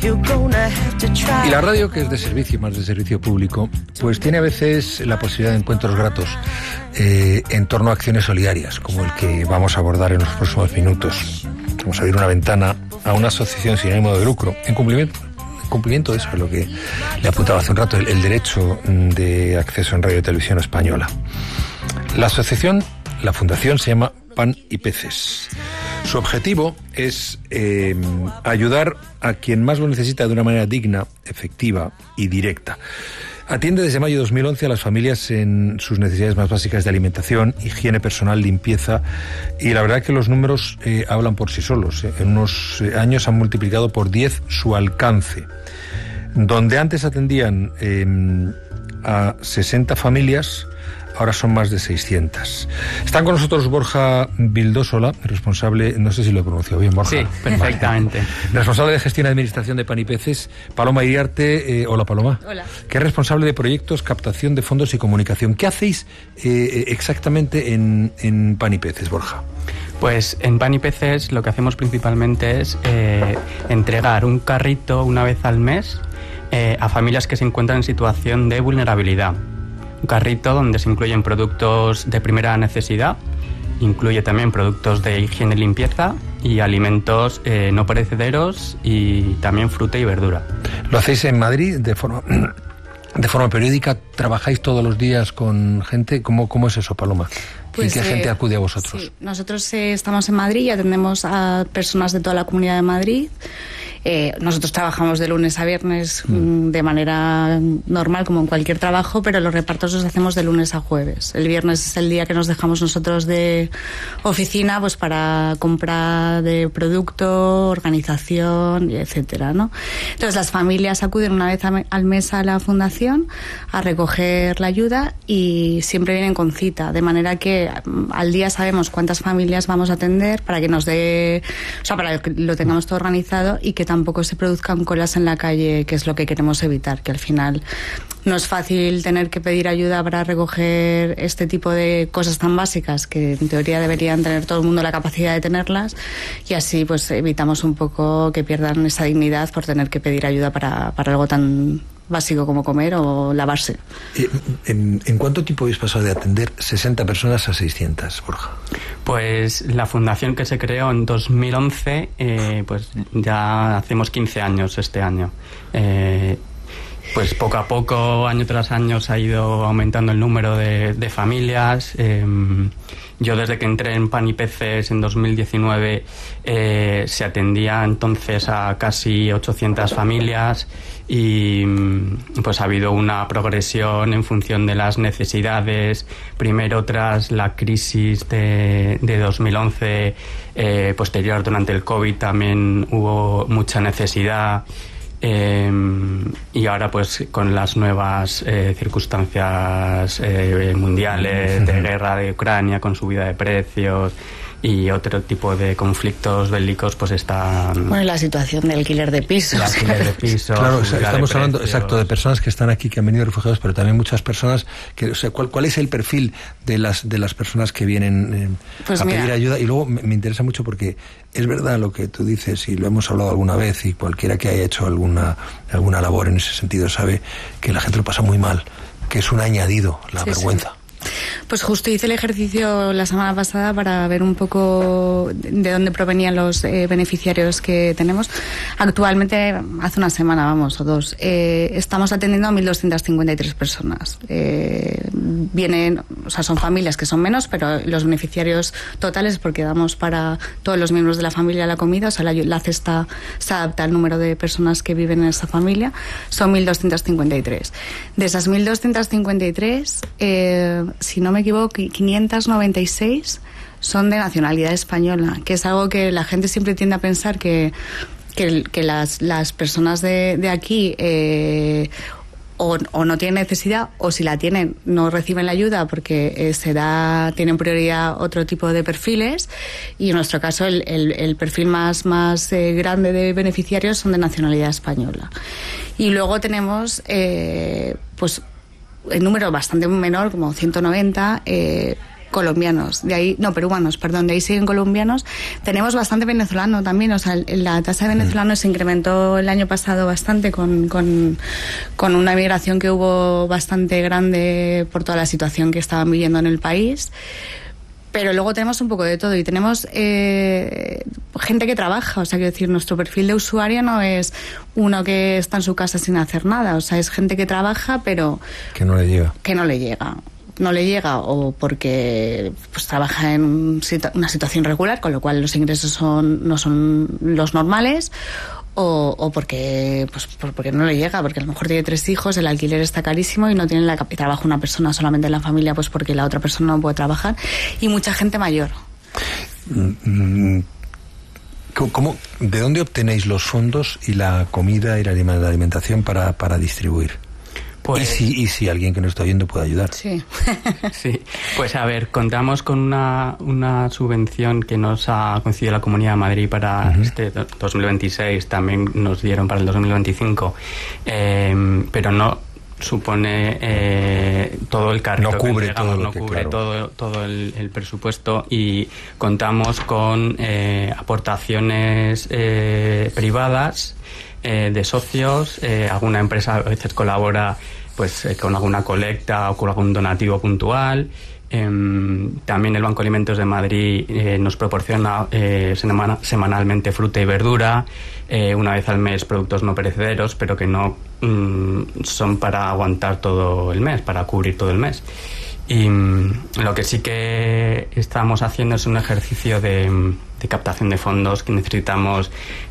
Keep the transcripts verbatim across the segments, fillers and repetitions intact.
Y la radio, que es de servicio, más de servicio público, pues tiene a veces la posibilidad de encuentros gratos eh, en torno a acciones solidarias, como el que vamos a abordar en los próximos minutos. Vamos a abrir una ventana a una asociación sin ánimo de lucro, en cumplimiento, en cumplimiento de eso, es lo que le apuntaba hace un rato, el, el derecho de acceso en radio y televisión española. La asociación, la fundación, se llama Pan y Peces. Su objetivo es eh, ayudar a quien más lo necesita de una manera digna, efectiva y directa. Atiende desde mayo de dos mil once a las familias en sus necesidades más básicas de alimentación, higiene personal, limpieza, y la verdad que los números eh, hablan por sí solos. En unos años han multiplicado por diez su alcance. Donde antes atendían eh, a sesenta familias, ahora son más de seiscientas. Están con nosotros Borja Vildósola, responsable, no sé si lo he pronunciado bien, Borja. Sí, perfectamente. Responsable de gestión y administración de Pan y Peces. Paloma Iriarte, eh, hola Paloma. Hola. Que es responsable de proyectos, captación de fondos y comunicación. ¿Qué hacéis eh, exactamente en, en Pan y Peces, Borja? Pues en Pan y Peces lo que hacemos principalmente es eh, entregar un carrito una vez al mes eh, a familias que se encuentran en situación de vulnerabilidad. Un carrito donde se incluyen productos de primera necesidad, incluye también productos de higiene y limpieza y alimentos eh, no perecederos y también fruta y verdura. ¿Lo hacéis en Madrid de forma, de forma periódica? ¿Trabajáis todos los días con gente? ¿Cómo, cómo es eso, Paloma? Pues, ¿Y qué eh, gente acude a vosotros? Sí, nosotros eh, estamos en Madrid y atendemos a personas de toda la Comunidad de Madrid. Eh, nosotros trabajamos de lunes a viernes mm. de manera normal, como en cualquier trabajo, pero los repartos los hacemos de lunes a jueves. El viernes es el día que nos dejamos nosotros de oficina, pues para compra de producto, organización, etcétera, ¿no? Entonces las familias acuden una vez al mes a la fundación a recoger la ayuda y siempre vienen con cita, de manera que al día sabemos cuántas familias vamos a atender para que nos dé, o sea, para que lo tengamos todo organizado y que tampoco se produzcan colas en la calle, que es lo que queremos evitar, que al final no es fácil tener que pedir ayuda para recoger este tipo de cosas tan básicas que en teoría deberían tener todo el mundo la capacidad de tenerlas, y así pues evitamos un poco que pierdan esa dignidad por tener que pedir ayuda para, para algo tan básico como comer o lavarse. ¿En, en cuánto tiempo habéis pasado de atender sesenta personas a seiscientas, Borja? Pues la fundación, que se creó en dos mil once, eh, pues ya hacemos quince años este año. Eh, pues poco a poco, año tras año, se ha ido aumentando el número de, de familias. Eh, yo desde que entré en Pan y Peces en dos mil diecinueve eh, se atendía entonces a casi ochocientas familias. Y pues ha habido una progresión en función de las necesidades. Primero, tras la crisis de, de dos mil once, eh, posterior durante el COVID también hubo mucha necesidad. Eh, y ahora pues con las nuevas eh, circunstancias eh, mundiales de guerra de Ucrania, con subida de precios y otro tipo de conflictos bélicos, pues está... Bueno, la situación de alquiler de pisos. El alquiler de pisos. Claro, estamos hablando, exacto, de personas que están aquí, que han venido refugiados, pero también muchas personas que, o sea, ¿cuál, cuál es el perfil de las de las personas que vienen eh, pues a mira, pedir ayuda? Y luego me, me interesa mucho porque es verdad lo que tú dices, y lo hemos hablado alguna vez, y cualquiera que haya hecho alguna alguna labor en ese sentido sabe que la gente lo pasa muy mal, que es un añadido, la sí, vergüenza. Sí. Pues justo hice el ejercicio la semana pasada para ver un poco de dónde provenían los eh, beneficiarios que tenemos. Actualmente, hace una semana, vamos, o dos, eh, estamos atendiendo a mil doscientas cincuenta y tres personas. Eh, vienen, o sea, son familias que son menos, pero los beneficiarios totales, porque damos para todos los miembros de la familia la comida, o sea, la, la cesta se adapta al número de personas que viven en esa familia, son mil doscientas cincuenta y tres. De esas mil doscientas cincuenta y tres, eh, si no me equivoco, quinientas noventa y seis son de nacionalidad española, que es algo que la gente siempre tiende a pensar que, que, que las, las personas de, de aquí eh, o, o no tienen necesidad, o si la tienen no reciben la ayuda porque eh, se da, tienen prioridad otro tipo de perfiles, y en nuestro caso el, el, el perfil más, más eh, grande de beneficiarios son de nacionalidad española. Y luego tenemos eh, pues el número bastante menor, como ciento noventa, eh, colombianos, de ahí, no, peruanos, perdón, de ahí siguen colombianos. Tenemos bastante venezolano también, o sea, la tasa de venezolanos se incrementó el año pasado bastante con, con, con una migración que hubo bastante grande por toda la situación que estaban viviendo en el país. Pero luego tenemos un poco de todo y tenemos eh, gente que trabaja, o sea, quiero decir, nuestro perfil de usuario no es uno que está en su casa sin hacer nada, o sea, es gente que trabaja, pero que no le llega. Que no le llega. No le llega o porque pues trabaja en una situación regular, con lo cual los ingresos son no son los normales, o, o porque pues porque no le llega, porque a lo mejor tiene tres hijos, el alquiler está carísimo y no tiene la y trabaja una persona solamente en la familia, pues porque la otra persona no puede trabajar, y mucha gente mayor. ¿Cómo, ¿De dónde obtenéis los fondos y la comida y la alimentación para, para distribuir? Pues, ¿Y, si, y si alguien que nos está viendo puede ayudar. Sí. Sí. Pues a ver, contamos con una, una subvención que nos ha concedido la Comunidad de Madrid para uh-huh. este dos mil veintiséis, también nos dieron para el dos mil veinticinco, eh, pero no supone eh, todo el carrito no cubre que entregamos, todo, no que, cubre claro. todo, todo el, el presupuesto, y contamos con eh, aportaciones eh, privadas, Eh, de socios, eh, alguna empresa a veces colabora pues eh, con alguna colecta o con algún donativo puntual. Eh, también el Banco de Alimentos de Madrid eh, nos proporciona eh, semana, semanalmente fruta y verdura, eh, una vez al mes productos no perecederos, pero que no mm, son para aguantar todo el mes, para cubrir todo el mes. Y lo que sí que estamos haciendo es un ejercicio de, de captación de fondos, que necesitamos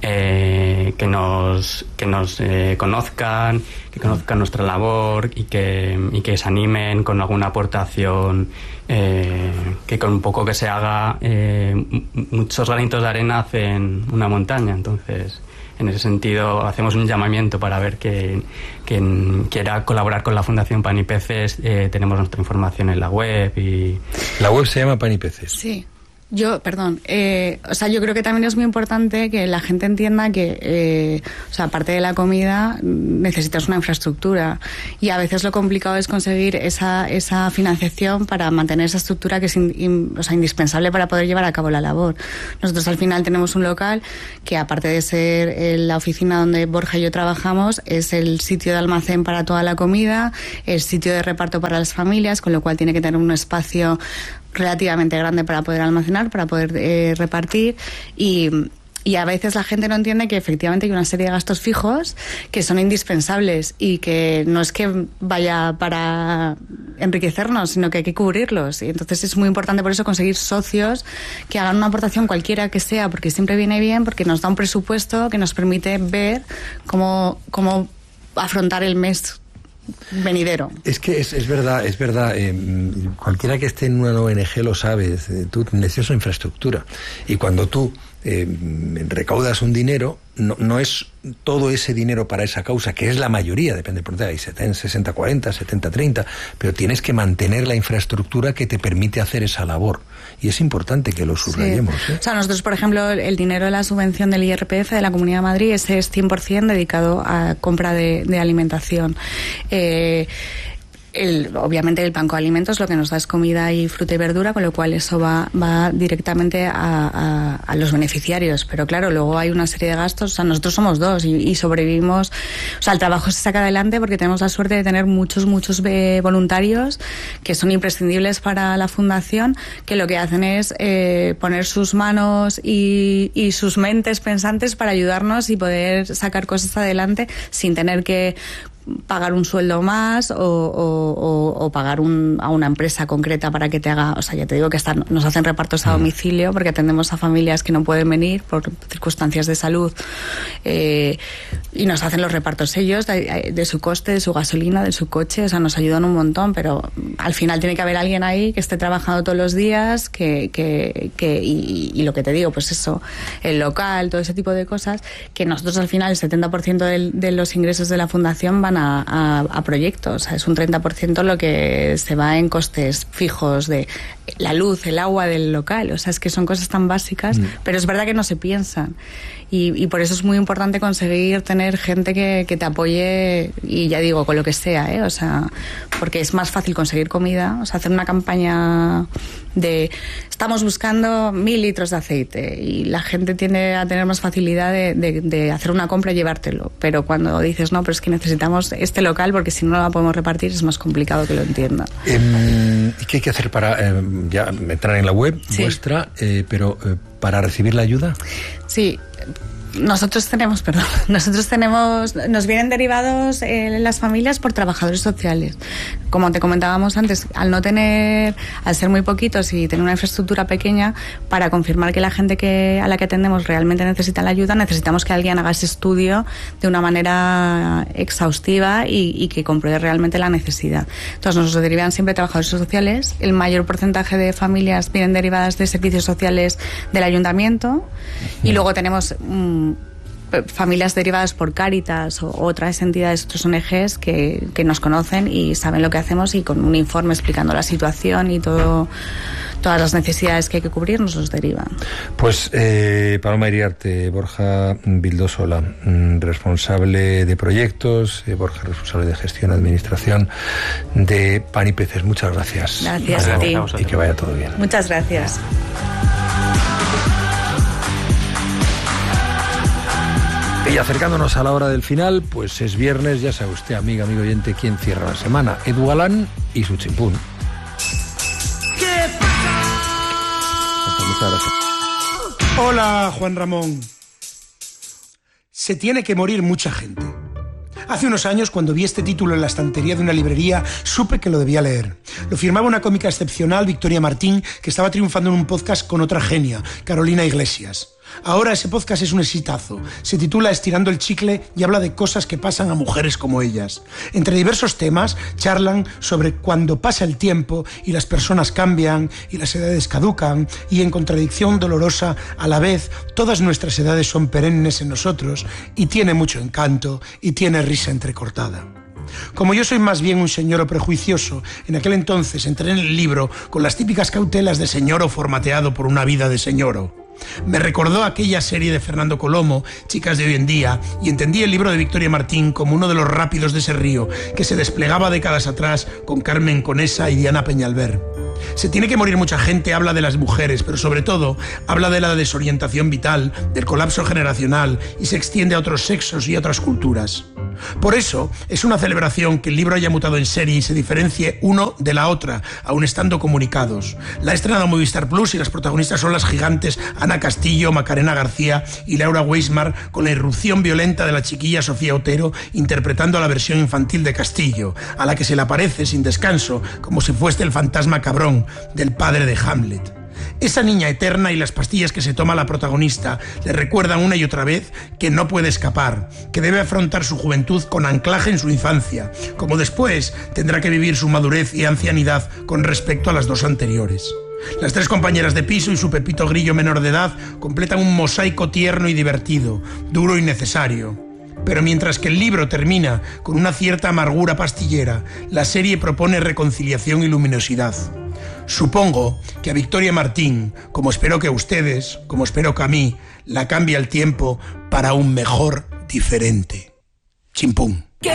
eh, que nos que nos eh, conozcan, que conozcan nuestra labor y que, y que se animen con alguna aportación, eh, que con un poco que se haga, eh, muchos granitos de arena hacen una montaña. Entonces, en ese sentido, hacemos un llamamiento para ver que quien quiera colaborar con la Fundación Pan y Peces. Eh, tenemos nuestra información en la web. Y la web se llama Pan y Peces. Sí. Yo, perdón, eh, o sea, yo creo que también es muy importante que la gente entienda que, eh, o sea, aparte de la comida, necesitas una infraestructura, y a veces lo complicado es conseguir esa esa financiación para mantener esa estructura que es in, in, o sea, indispensable para poder llevar a cabo la labor. Nosotros al final tenemos un local que, aparte de ser eh, la oficina donde Borja y yo trabajamos, es el sitio de almacén para toda la comida, el sitio de reparto para las familias, con lo cual tiene que tener un espacio relativamente grande para poder almacenar, para poder eh, repartir, y, y a veces la gente no entiende que efectivamente hay una serie de gastos fijos que son indispensables y que no es que vaya para enriquecernos, sino que hay que cubrirlos. Y entonces es muy importante por eso conseguir socios que hagan una aportación cualquiera que sea, porque siempre viene bien, porque nos da un presupuesto que nos permite ver cómo, cómo afrontar el mes venidero. Es que es, es verdad, es verdad. Eh, cualquiera que esté en una O N G lo sabe. Eh, tú necesitas una infraestructura. Y cuando tú eh, recaudas un dinero, no, no es todo ese dinero para esa causa, que es la mayoría, depende por ahí, sesenta cuarenta, setenta treinta, pero tienes que mantener la infraestructura que te permite hacer esa labor. Y es importante que lo subrayemos. Sí. ¿eh? O sea, nosotros, por ejemplo, el dinero de la subvención del I R P F de la Comunidad de Madrid, ese es cien por ciento dedicado a compra de, de alimentación. Eh, El, obviamente el banco de alimentos lo que nos da es comida y fruta y verdura, con lo cual eso va, va directamente a, a, a los beneficiarios, pero claro, luego hay una serie de gastos. O sea, nosotros somos dos y, y sobrevivimos, o sea, el trabajo se saca adelante porque tenemos la suerte de tener muchos, muchos eh, voluntarios que son imprescindibles para la fundación, que lo que hacen es eh, poner sus manos y, y sus mentes pensantes para ayudarnos y poder sacar cosas adelante sin tener que pagar un sueldo más o, o, o, o pagar un, a una empresa concreta para que te haga, o sea, ya te digo que están, nos hacen repartos a domicilio porque atendemos a familias que no pueden venir por circunstancias de salud, eh, y nos hacen los repartos ellos de, de su coste, de su gasolina, de su coche. O sea, nos ayudan un montón, pero al final tiene que haber alguien ahí que esté trabajando todos los días, que, que, que y, y lo que te digo, pues eso, el local, todo ese tipo de cosas, que nosotros al final el setenta por ciento de, de los ingresos de la fundación van A, a, a proyectos. O sea, es un treinta por ciento lo que se va en costes fijos de la luz, el agua del local. O sea, es que son cosas tan básicas, mm. pero es verdad que no se piensan. Y, y por eso es muy importante conseguir tener tener gente que, que te apoye, y ya digo, con lo que sea, ¿eh? O sea, porque es más fácil conseguir comida, o sea, hacer una campaña de estamos buscando mil litros de aceite y la gente tiende a tener más facilidad de, de, de hacer una compra y llevártelo, pero cuando dices no, pero es que necesitamos este local porque si no lo podemos repartir es más complicado que lo entienda. Eh, ¿Qué hay que hacer para eh, ya entrar en la web sí. vuestra, eh, pero eh, para recibir la ayuda? Sí. Nosotros tenemos, perdón, nosotros tenemos, nos vienen derivados eh, las familias por trabajadores sociales. Como te comentábamos antes, al no tener, al ser muy poquitos y tener una infraestructura pequeña, para confirmar que la gente que a la que atendemos realmente necesita la ayuda, necesitamos que alguien haga ese estudio de una manera exhaustiva y, y que compruebe realmente la necesidad. Entonces nos derivan siempre trabajadores sociales. El mayor porcentaje de familias vienen derivadas de servicios sociales del ayuntamiento y luego tenemos um, familias derivadas por Cáritas o otras entidades, otras O N Ges que, que nos conocen y saben lo que hacemos, y con un informe explicando la situación y todo, todas las necesidades que hay que cubrir nos los derivan. Pues eh, Paloma Iriarte, Borja Vildosola, responsable de proyectos, eh, Borja, responsable de gestión, administración de Pan y Peces. Muchas gracias. Gracias a ti. Y que vaya todo bien. Muchas gracias. Y acercándonos a la hora del final, pues es viernes, ya sabe usted, amiga, amigo oyente, quién cierra la semana. Edu Galán y su chimpún. ¿Qué pasa? Muchas gracias. Hola, Juan Ramón. Se tiene que morir mucha gente. Hace unos años, cuando vi este título en la estantería de una librería, supe que lo debía leer. Lo firmaba una cómica excepcional, Victoria Martín, que estaba triunfando en un podcast con otra genia, Carolina Iglesias. Ahora ese podcast es un exitazo. Se titula Estirando el chicle y habla de cosas que pasan a mujeres como ellas. Entre diversos temas, charlan sobre cuando pasa el tiempo y las personas cambian y las edades caducan, y en contradicción dolorosa, a la vez, todas nuestras edades son perennes en nosotros, y tiene mucho encanto y tiene risa entrecortada. Como yo soy más bien un señoro prejuicioso, en aquel entonces entré en el libro con las típicas cautelas de señoro formateado por una vida de señoro. Me recordó aquella serie de Fernando Colomo, Chicas de hoy en día, y entendí el libro de Victoria Martín como uno de los rápidos de ese río que se desplegaba décadas atrás con Carmen Conesa y Diana Peñalver. Se tiene que morir mucha gente habla de las mujeres, pero sobre todo habla de la desorientación vital, del colapso generacional, y se extiende a otros sexos y a otras culturas. Por eso es una celebración que el libro haya mutado en serie y se diferencie uno de la otra, aun estando comunicados. La ha estrenado Movistar Plus y las protagonistas son las gigantes Ana Castillo, Macarena García y Laura Weismar, con la irrupción violenta de la chiquilla Sofía Otero interpretando a la versión infantil de Castillo, a la que se le aparece sin descanso como si fuese el fantasma cabrón del padre de Hamlet. Esa niña eterna y las pastillas que se toma la protagonista le recuerdan una y otra vez que no puede escapar, que debe afrontar su juventud con anclaje en su infancia, como después tendrá que vivir su madurez y ancianidad con respecto a las dos anteriores. Las tres compañeras de piso y su Pepito Grillo menor de edad completan un mosaico tierno y divertido, duro y necesario. Pero mientras que el libro termina con una cierta amargura pastillera, la serie propone reconciliación y luminosidad. Supongo que a Victoria Martín, como espero que a ustedes, como espero que a mí, la cambia el tiempo para un mejor diferente. Chimpún. ¿Qué